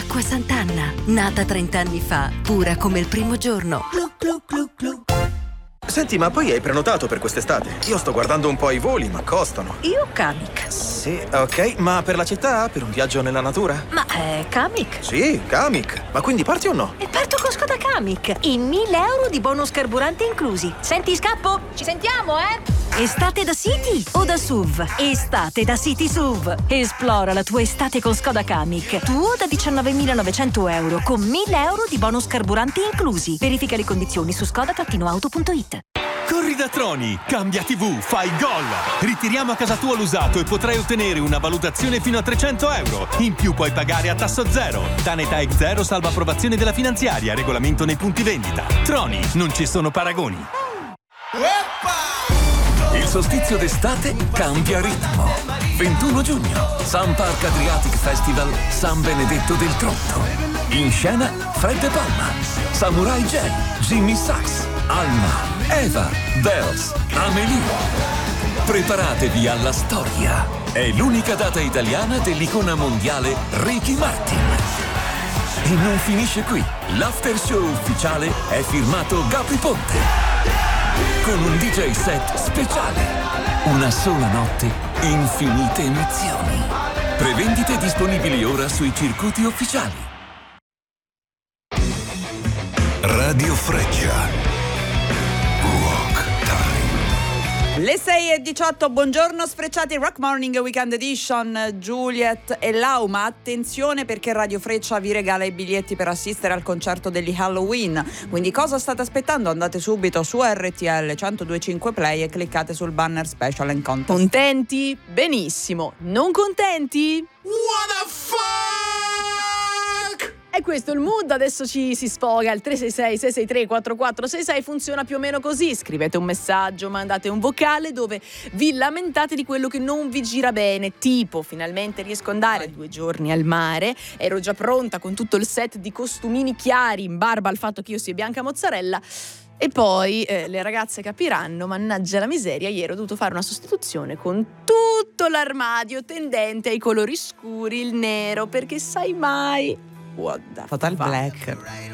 Acqua Sant'Anna, nata 30 anni fa, pura come il primo giorno. Glu, glu, glu, glu. Senti, ma poi hai prenotato per quest'estate? Io sto guardando un po' i voli, ma costano. Io Kamiq. Sì, ok, ma per la città? Per un viaggio nella natura? Ma Kamiq? Sì, Kamiq. Ma quindi parti o no? E parto con Skoda Kamiq. I 1.000 euro di bonus carburante inclusi. Senti, scappo? Ci sentiamo, Estate da City o da SUV? Estate da City SUV. Esplora la tua estate con Skoda Kamiq. Tuo da 19.900 euro con 1.000 euro di bonus carburante inclusi. Verifica le condizioni su skoda-auto.it. Corri da Troni, cambia TV, fai gol! Ritiriamo a casa tua l'usato e potrai ottenere una valutazione fino a 300 euro. In più puoi pagare a tasso zero. Tanetech Zero salva approvazione della finanziaria, regolamento nei punti vendita. Troni, non ci sono paragoni. Il solstizio d'estate cambia ritmo. 21 giugno, Sun Park Adriatic Festival San Benedetto del Tronto. In scena Fred De Palma, Samurai J, Jimmy Sachs, Alma, Eva, Bells, Amelie. Preparatevi alla storia. È l'unica data italiana dell'icona mondiale Ricky Martin. E non finisce qui. L'after show ufficiale è firmato Gabri Ponte. Con un DJ set speciale. Una sola notte, infinite emozioni. Prevendite disponibili ora sui circuiti ufficiali. Radio Freccia. Le 6:18, buongiorno sfrecciati, Rock Morning Weekend Edition, Juliet e Lau, ma attenzione perché Radio Freccia vi regala i biglietti per assistere al concerto degli Halloween, quindi cosa state aspettando? Andate subito su RTL 102.5 Play e cliccate sul banner Special and Contest. Contenti? Benissimo. Non contenti? What the fuck? E questo è il mood, adesso ci si sfoga, il 366-663-4466 funziona più o meno così: scrivete un messaggio, mandate un vocale dove vi lamentate di quello che non vi gira bene, tipo finalmente riesco ad andare 2 giorni al mare, ero già pronta con tutto il set di costumini chiari in barba al fatto che io sia bianca mozzarella. E poi le ragazze capiranno, mannaggia la miseria, ieri ho dovuto fare una sostituzione con tutto l'armadio tendente ai colori scuri, il nero, perché sai mai... What the Total fuck? Black.